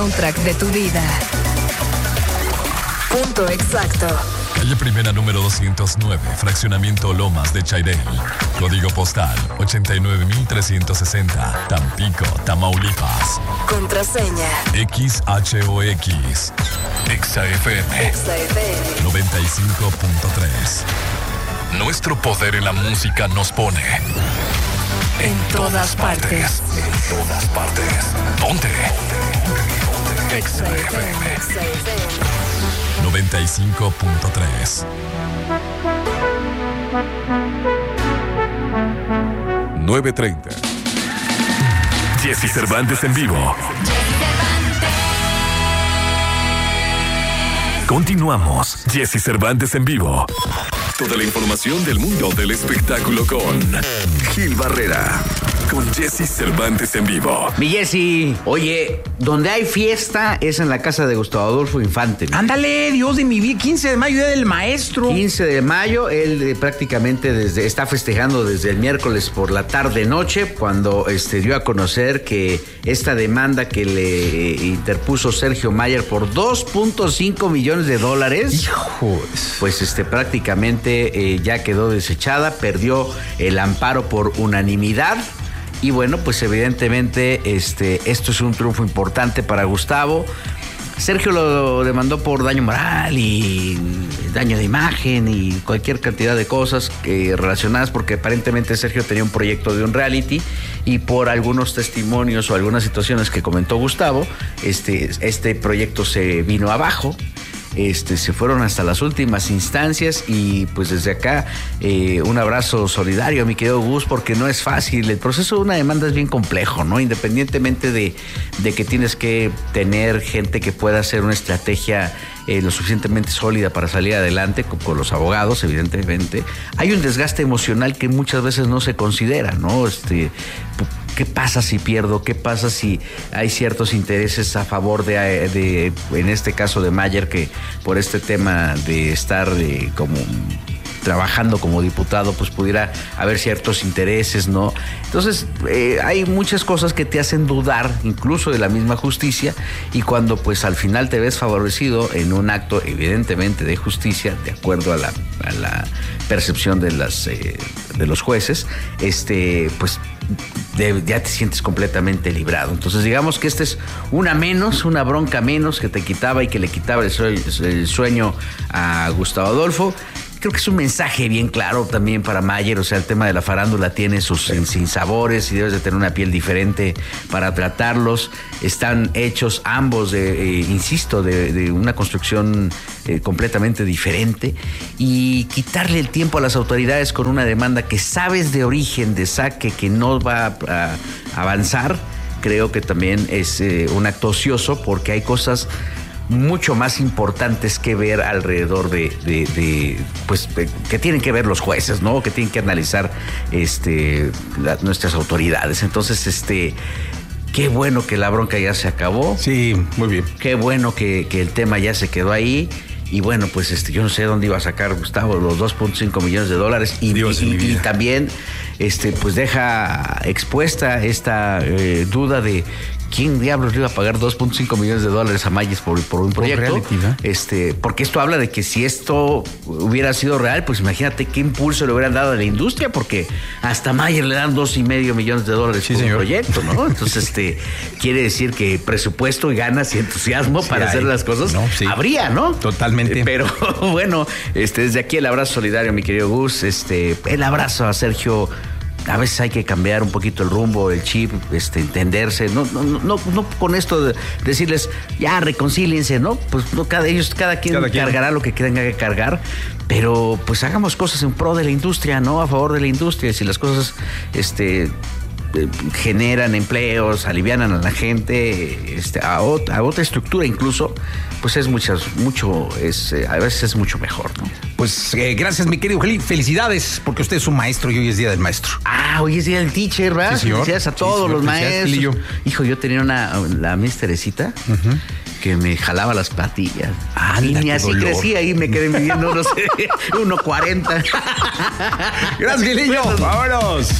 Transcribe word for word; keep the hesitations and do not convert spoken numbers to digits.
Soundtrack de tu vida. Punto exacto. Calle Primera número doscientos nueve, Fraccionamiento Lomas de Chairel. Código postal ochenta y nueve mil trescientos sesenta, Tampico, Tamaulipas. Contraseña X H O X. Exa F M. Exa F M noventa y cinco punto tres. Nuestro poder en la música nos pone en todas partes. En todas partes. Ponte. Exa F M noventa y cinco punto tres. nueve treinta. Jesse Cervantes en vivo. Continuamos. Jesse Cervantes en vivo. Toda la información del mundo del espectáculo con Gil Barrera. Con Jesse Cervantes en vivo. Mi Jesse, oye, donde hay fiesta es en la casa de Gustavo Adolfo Infante. Ándale, Dios de mi vida, quince de mayo, día del maestro. quince de mayo, él eh, prácticamente desde está festejando desde el miércoles por la tarde-noche, cuando este, dio a conocer que esta demanda que le eh, interpuso Sergio Mayer por dos punto cinco millones de dólares, Hijos. pues este, prácticamente eh, ya quedó desechada, perdió el amparo por unanimidad. Y bueno, pues evidentemente este, esto es un triunfo importante para Gustavo. Sergio lo demandó por daño moral y daño de imagen y cualquier cantidad de cosas eh, relacionadas, porque aparentemente Sergio tenía un proyecto de un reality y por algunos testimonios o algunas situaciones que comentó Gustavo, este, este proyecto se vino abajo. Este, se fueron hasta las últimas instancias y pues desde acá eh, un abrazo solidario a mi querido Gus, porque no es fácil. El proceso de una demanda es bien complejo, ¿no? Independientemente de, de que tienes que tener gente que pueda hacer una estrategia eh, lo suficientemente sólida para salir adelante con, con los abogados, evidentemente. Hay un desgaste emocional que muchas veces no se considera, ¿no? Este... ¿Qué pasa si pierdo? ¿Qué pasa si hay ciertos intereses a favor de, de en este caso de Mayer, que por este tema de estar eh, como trabajando como diputado, pues pudiera haber ciertos intereses, ¿no? Entonces, eh, hay muchas cosas que te hacen dudar, incluso de la misma justicia, y cuando pues al final te ves favorecido en un acto evidentemente de justicia, de acuerdo a la, a la percepción de, las, eh, de los jueces, este, pues De, ya te sientes completamente librado. Entonces digamos que esta es una menos, una bronca menos que te quitaba y que le quitaba el sueño, el sueño a Gustavo Adolfo. Creo que es un mensaje bien claro también para Mayer. O sea, el tema de la farándula tiene sus sinsabores y debes de tener una piel diferente para tratarlos. Están hechos ambos, de, eh, insisto, de, de una construcción eh, completamente diferente. Y quitarle el tiempo a las autoridades con una demanda que sabes de origen, de saque, que no va a, a avanzar, creo que también es eh, un acto ocioso, porque hay cosas mucho más importantes que ver alrededor de, de, de pues, que tienen que ver los jueces, ¿no? Que tienen que analizar este, la, nuestras autoridades. Entonces, este, qué bueno que la bronca ya se acabó. Sí, muy bien. Qué bueno que, que el tema ya se quedó ahí. Y bueno, pues este, yo no sé dónde iba a sacar Gustavo los dos punto cinco millones de dólares. Y, Dios, y, y también este, pues deja expuesta esta eh, duda de ¿quién diablos le iba a pagar dos punto cinco millones de dólares a Mayes por, por un proyecto? Por reality, ¿no? Este, porque esto habla de que si esto hubiera sido real, pues imagínate qué impulso le hubieran dado a la industria, porque hasta Mayer le dan dos y medio millones de dólares sí, por señor. Un proyecto, ¿no? Entonces, este, quiere decir que presupuesto y ganas y entusiasmo sí, para hay. hacer las cosas no, sí. habría, ¿no? Totalmente. Pero bueno, este, desde aquí el abrazo solidario, mi querido Gus, este, el abrazo a Sergio. A veces hay que cambiar un poquito el rumbo, el chip, este, entenderse, no, no, no, no con esto de decirles ya reconcíliense, ¿no? Pues no, cada ellos, cada quien cada cargará quien. Lo que tenga que cargar, pero pues hagamos cosas en pro de la industria, ¿no? A favor de la industria. Si las cosas, este, generan empleos, alivianan a la gente, este, a, otra, a otra estructura incluso, pues es muchas, mucho, es, a veces es mucho mejor, ¿no? Pues eh, gracias, mi querido Geli, felicidades, porque usted es un maestro y hoy es día del maestro. Ah, hoy es día del teacher, ¿verdad? Sí, señor. Felicidades a todos sí, los maestros. Yo. Hijo, yo tenía una, la Miss Teresita, uh-huh. que me jalaba las patillas. Ah, y ni así dolor. Crecía y me quedé midiendo, no sé, uno cuarenta. Gracias, Gilillo. Vámonos.